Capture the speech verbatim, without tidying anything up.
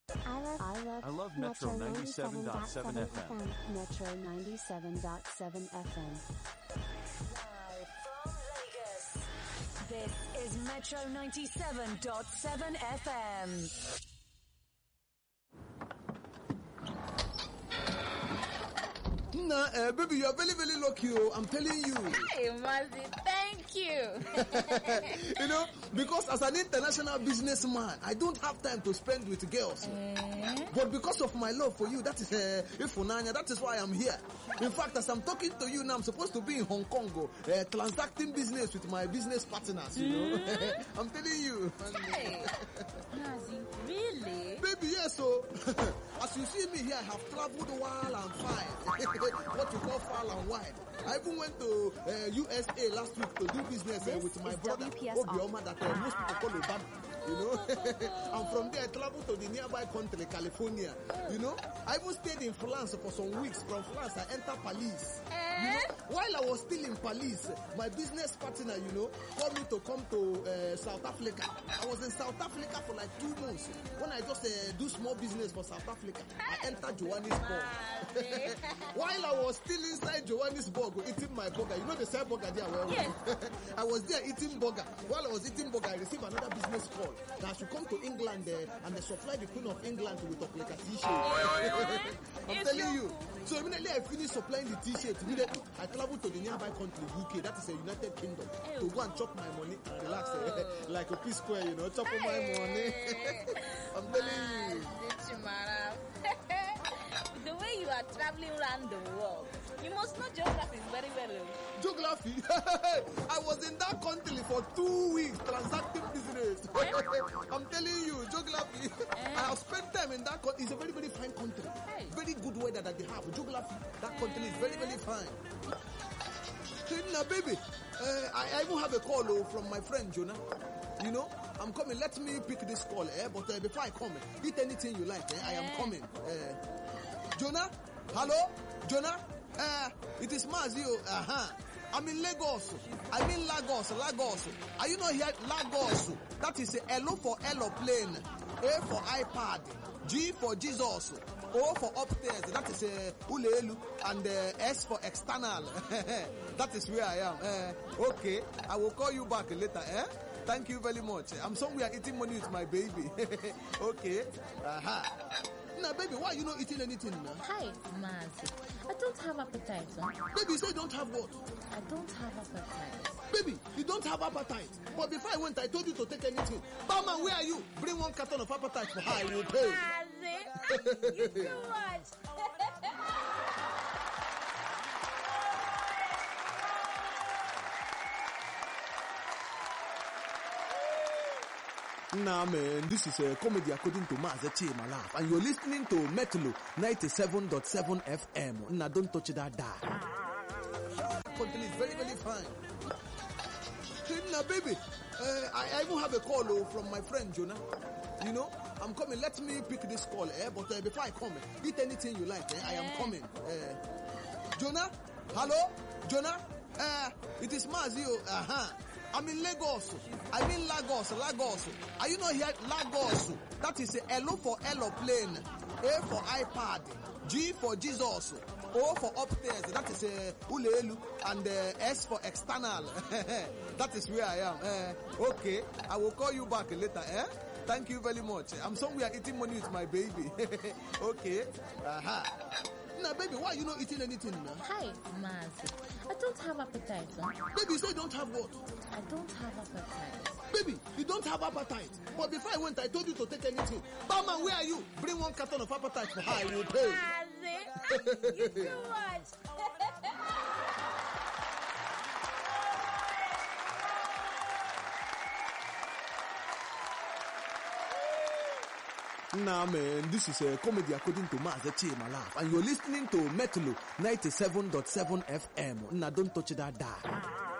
I love, I love, I love Metro ninety-seven point seven F M. Metro ninety-seven point seven F M. Live from Lagos. This is Metro ninety-seven point seven F M. Nah, uh, baby, you are very, very lucky. Oh, I'm telling you. Hey, Mazi, thank you. You know, because as an international businessman, I don't have time to spend with girls. Eh? But because of my love for you, that is uh, Ifunanya, that is why I'm here. In fact, as I'm talking to you now, I'm supposed to be in Hong Kong, uh, transacting business with my business partners, you know. Mm. I'm telling you. Hey, Mazi, really? Baby, yes, so as you see me here, I have traveled wild and fine. What you call foul and wide. I even went to uh, U S A last week to do business uh, with my brother Obioma that uh, most people call Obama. You know, and from there I traveled to the nearby country, California. You know, I even stayed in France for some weeks. From France, I entered Paris. You know, while I was still in Paris, my business partner, you know, called me to come to uh, South Africa. I was in South Africa for like two months. When I just uh, do small business for South Africa, I entered Johannesburg. While I was still inside Johannesburg eating my burger, you know the same burger there. Well, yes. I was there eating burger. While I was eating burger, I received another business call that I should come to England uh, and they supply the Queen of England with a t-shirt. I'm telling you. So immediately I finished supplying the t-shirt, immediately I traveled to the nearby country, U K, that is a United Kingdom, to go and chop my money and relax uh, like a P Square, you know, chop all my money. I'm telling you. The way you are traveling around the world, you must know geography very well. Geography? I was in that country for two weeks transacting business. I'm telling you, geography. I have spent time in that country. It's a very, very fine country. Very good weather that they have. Geography, that country is very, very fine. Now, baby, uh, I, I even have a call oh, from my friend Jonah. You know, I'm coming. Let me pick this call, eh? But uh, before I come, eat anything you like. Eh? I am coming. Uh, Jonah? Hello? Jonah? Uh, it is Mazio. Uh-huh. I'm in Lagos. I'm in Lagos. Lagos. Are you not here? Lagos. That is a L for aeroplane. A for iPad. G for Jesus. O for upstairs. That is a Ulelu. And uh, S for external. That is where I am. Uh, okay. I will call you back later. Eh? Thank you very much. I'm somewhere eating money with my baby. Okay. Uh-huh. Now, baby, why are you not eating anything now? Hi, Mazi. I don't have appetite, huh? Baby, you say you don't have what? I don't have appetite. Baby, you don't have appetite. But before I went, I told you to take anything. Barman, where are you? Bring one carton of appetite for her. I will pay. Mazi, you too much. Nah, man, this is a comedy according to Mazi Chimalaf, and you're listening to Metro ninety-seven point seven F M. Nah, don't touch that dial. Country is very, very fine. Now, baby, uh, I, I even have a call oh, from my friend Jonah. You know, I'm coming. Let me pick this call, eh? But uh, before I come, eat anything you like. Eh? I am coming. Uh, Jonah? Hello? Jonah? Uh, it is Mazio. Uh-huh. I'm in Lagos. I'm in Lagos. Lagos. Are you not here? Lagos. That is a L for aeroplane. A for iPad. G for Jesus. O for upstairs. That is a Ulelu. And uh, S for external. That is where I am. Uh, okay. I will call you back later. Eh? Thank you very much. I'm somewhere eating money with my baby. Okay. Uh-huh. Now, baby, why are you not eating anything now? Hi, Mazi. I don't have appetite, huh? Baby, you say you don't have what? I don't have appetite. Baby, you don't have appetite. But before I went, I told you to take anything. Barman, where are you? Bring one carton of appetite for her. I will pay. Mazi, you too much. Nah, man, this is a comedy according to Mazi Chimalaf, and you're listening to Metro ninety-seven point seven F M. Nah, don't touch that dial.